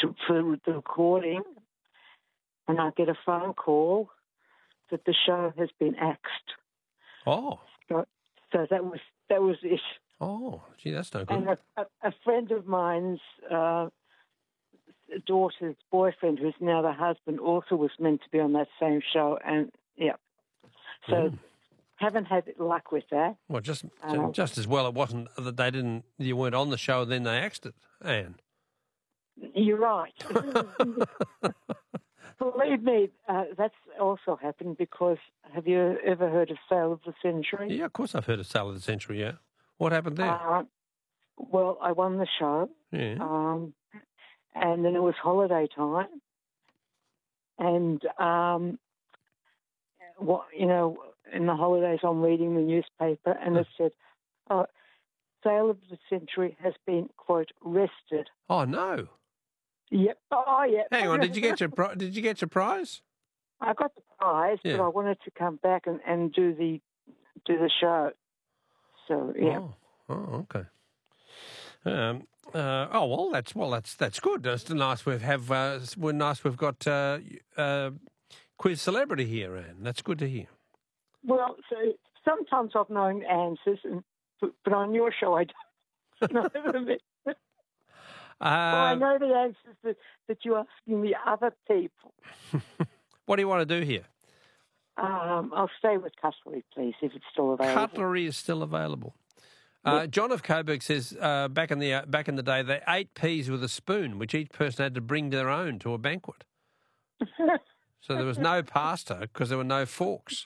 for the recording, and I get a phone call that the show has been axed. Oh. So that was it. Oh, gee, that's no good. And a friend of mine's daughter's boyfriend, who's now the husband, also was meant to be on that same show, and so haven't had luck with that. Well, just as well it wasn't that you weren't on the show, then they axed it, Anne. You're right. Believe me, that's also happened because have you ever heard of Sale of the Century? Yeah, of course I've heard of Sale of the Century, yeah. What happened there? Well, I won the show. Yeah. And then it was holiday time. And, in the holidays I'm reading the newspaper and it said, Sale of the Century has been, quote, rested. Oh, no. Yep. Oh, yeah. Hang on, did you get your prize? I got the prize, Yeah. but I wanted to come back and do the show. So yeah. Oh, okay. That's good. It's nice we've got quiz celebrity here, Anne. That's good to hear. Well, so sometimes I've known answers, but on your show I don't know them. I know the answers that you're asking the other people. What do you want to do here? I'll stay with cutlery, please, if it's still available. Cutlery is still available. John of Coburg says back in the day they ate peas with a spoon, which each person had to bring their own to a banquet. So there was no pasta because there were no forks.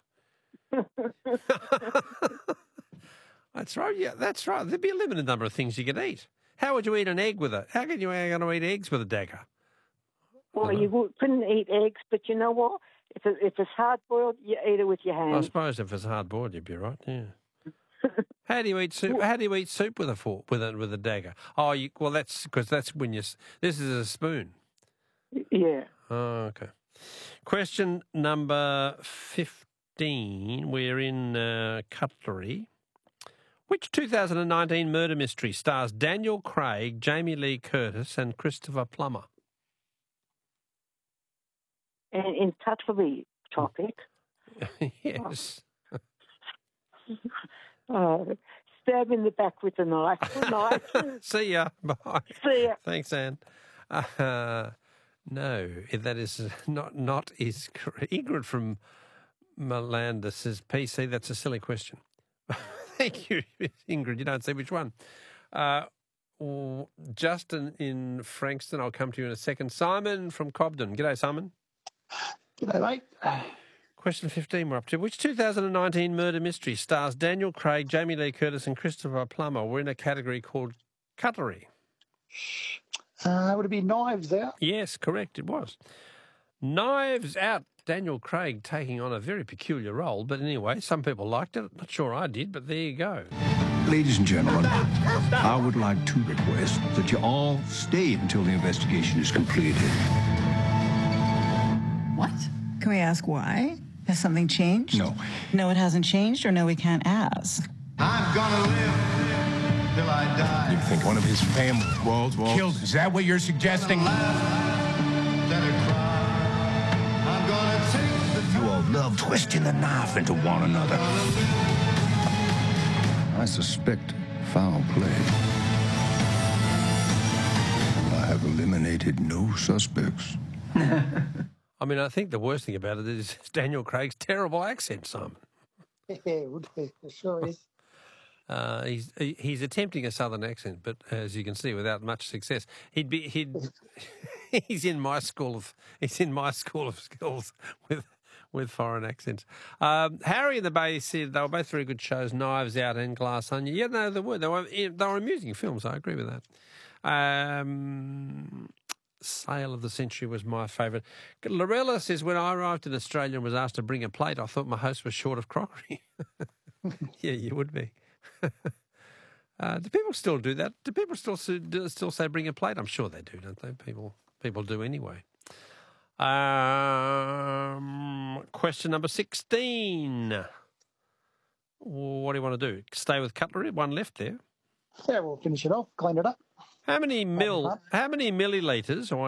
That's right. Yeah, that's right. There'd be a limited number of things you could eat. How would you eat an egg with it? How can you going to eat eggs with a dagger? Well, you couldn't eat eggs, but you know what? If it's hard boiled, you eat it with your hands. I suppose if it's hard boiled, you'd be right. Yeah. How do you eat soup? How do you eat soup with a fork with a dagger? Oh, that's because that's when this is a spoon. Yeah. Oh, okay. Question number 15. We're in cutlery. Which 2019 murder mystery stars Daniel Craig, Jamie Lee Curtis, and Christopher Plummer? And in cutlery topic. Yes. Stab in the back with a knife. See ya. Bye. See ya. Thanks, Anne. No, that is not is Ingrid from Malanda says PC. That's a silly question. Thank you, Ingrid. You don't see which one. Justin in Frankston. I'll come to you in a second. Simon from Cobden. G'day, Simon. G'day, mate. Question 15 we're up to. Which 2019 murder mystery stars Daniel Craig, Jamie Lee Curtis and Christopher Plummer? We're in a category called cutlery. Would it be Knives Out? Yes, correct, it was. Knives Out. Daniel Craig taking on a very peculiar role, but anyway, some people liked it. Not sure I did, but there you go. Ladies and gentlemen, I would like to request that you all stay until the investigation is completed. What? Can we ask why? Has something changed? No. No, it hasn't changed, or no, we can't ask. I'm gonna live till I die. You think one of his family Walls. killed? Is that what you're suggesting? You all love twisting the knife into one another. I suspect foul play. I have eliminated no suspects. I mean, I think the worst thing about it is Daniel Craig's terrible accent, Simon. Yeah, it would be. It sure is. He's attempting a southern accent, but as you can see, without much success. He's in my school of skills with foreign accents. Harry and the Bay said they were both very good shows, Knives Out and Glass Onion. Yeah, no, they were. They were amusing films. I agree with that. Sale of the Century was my favourite. Lorella says, when I arrived in Australia and was asked to bring a plate, I thought my host was short of crockery. Yeah, you would be. Do people still do that? Do people still say bring a plate? I'm sure they do, don't they? People do anyway. Question number 16. What do you want to do? Stay with cutlery? One left there. Yeah, we'll finish it off, clean it up. How many millilitres, or